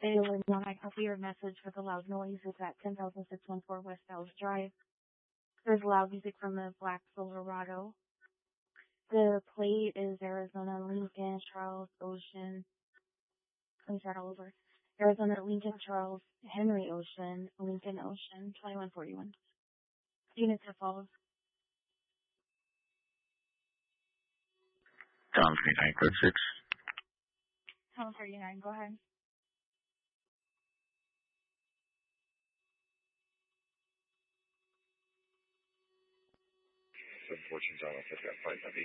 They will not copy your message with a loud noise. It's at 10,614 West Dallas Drive. There's loud music from the black Silverado. The plate is Arizona, Lincoln, Charles, Ocean. Let me start all over. Arizona, Lincoln, Charles, Henry, Ocean, Lincoln, Ocean, 2141. Units to follow. Tom 39, code 6. Tom 39, go ahead. Fortune John, I'll take that flight, maybe.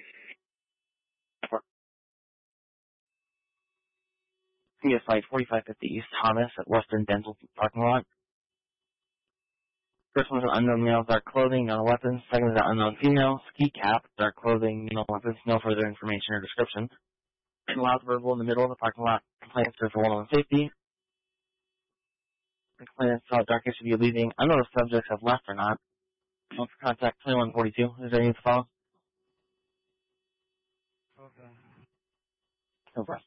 CS Flight 4550 East Thomas at Western Dental parking lot. First one is an unknown male, dark clothing, no weapons. Second is an unknown female, ski cap, dark clothing, no weapons, no further information or description. Loud verbal in the middle of the parking lot. Complaints are for one-on-one safety. The complainants saw darkness should be leaving. I don't know if subjects have left or not. Don't contact 2142. Is there anything to follow? Okay. No problem.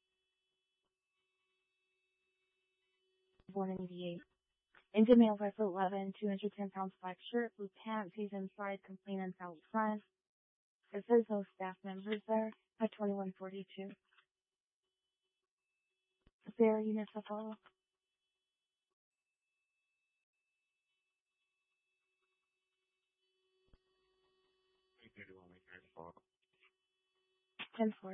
188. Into male 5'11", 210 pounds, black shirt, blue pants. He's inside, complainants out front. It says no staff members there at 2142. Is there units to follow? You do want me to follow. 10-4.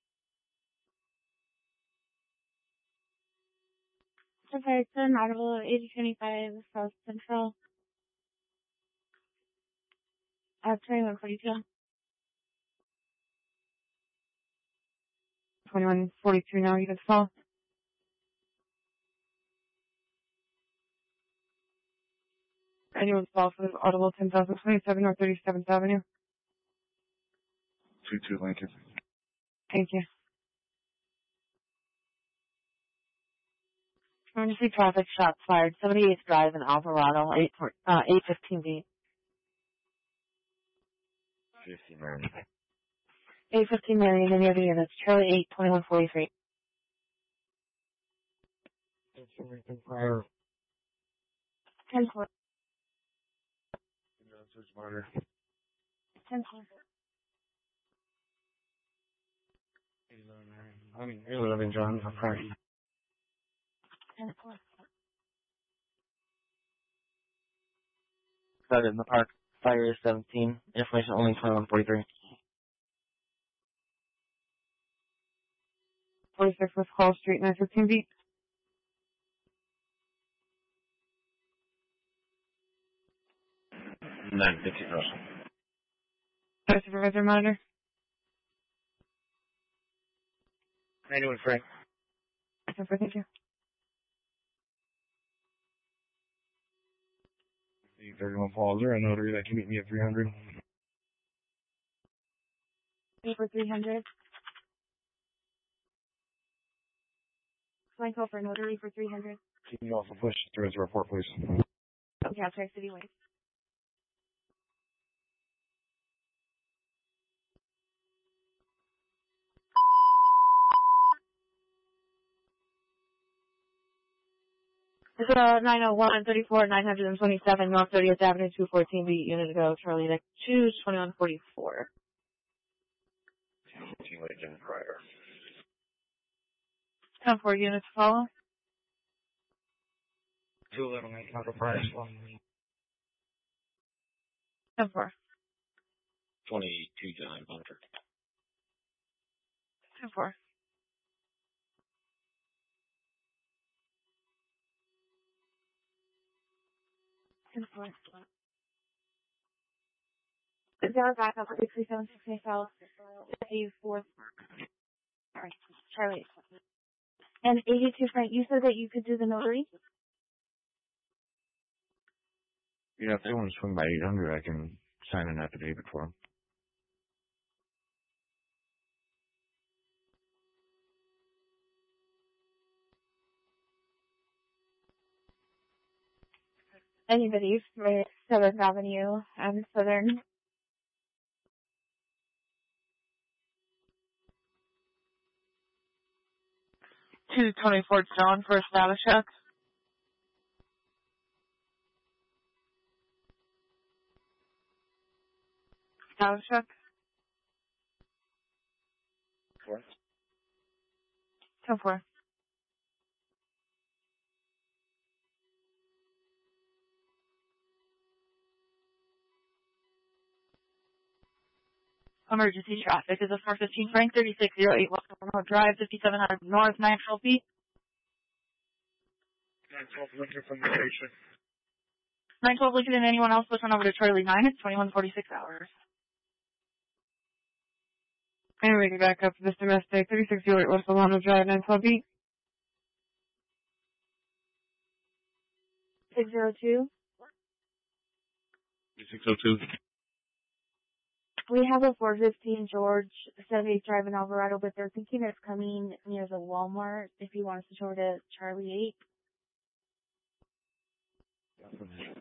Jefferson, Audible, 8025 South Central. 2142. 2142 now, you can follow. Anyone's call for Audible 10,027 North 37th Avenue. 22 Lincoln. Thank you. Emergency traffic shots fired. 78th Drive in Alvarado, 815B. 50 Marion. 815 Marion, any other units? Charlie 8, 2143. Lincoln prior. 10-4. Search monitor. 10-4. 11 John. I'm sorry. 10-4. Started in the park. Fire is 17. Information only 2143. 46 West Hall Street, 915B. Russell. Fire Supervisor Monitor. 91 Frank. 10-4, thank you. 31 Falls. There a notary that can meet me at 300. For 300. Michael for notary for 300. Can you also push through the report, please? Okay, I'll check City Waste. This is 901 34 927 North 30th Avenue 214B, unit to go, Charlie Nick 2, 2144. 14 Lincoln prior. 10-4 units follow. 211 Lincoln prior. 10-4. 22 John Bunker. 10-4. 10-4. Zero backup for 3768 South 54th. Sorry, Charlie. And 82 Frank, you said that you could do the notary? Yeah, if they want to swing by 800, I can sign an affidavit for them. Anybody for 7th Avenue and Southern. 224 Stone for a status check. Status check. 10-4. Emergency traffic is a 415 Frank 3608 West Road Drive, 5700 North, 912 feet. 912 Lincoln from the station. 912 Lincoln and anyone else listen over to Charlie 9. It's 2146 hours. And we can back up to this domestic 3608 West Solano Drive, 912 feet. 602. 602. We have a 415 George 78 Drive in Alvarado, but they're thinking it's coming near the Walmart. If you want us to show to Charlie 8.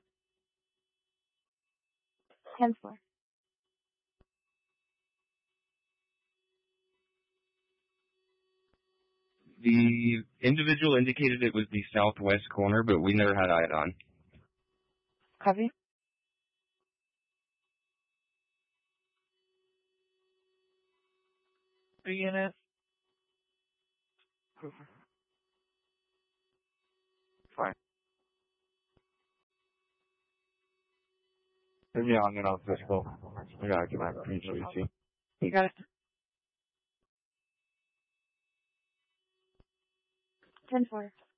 10-4. The individual indicated it was the southwest corner, but we never had eyes on. Copy. Unit. Fine. Yeah, I'm gonna physical. I gotta get my PGC. You got it. 10-4.